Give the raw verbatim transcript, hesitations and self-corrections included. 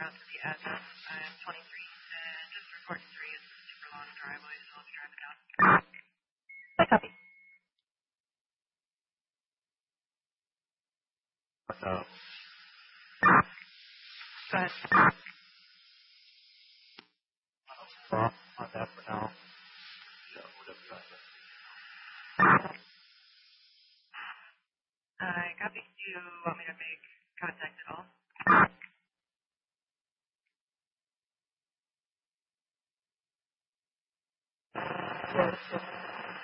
out to the address. I'm twenty-three, and just report three is a super long driveway, so I'll be driving down. I copy. What's up? Go ahead. Well, not that for now. Yeah, whatever you got. I copy. Do you want me to make contact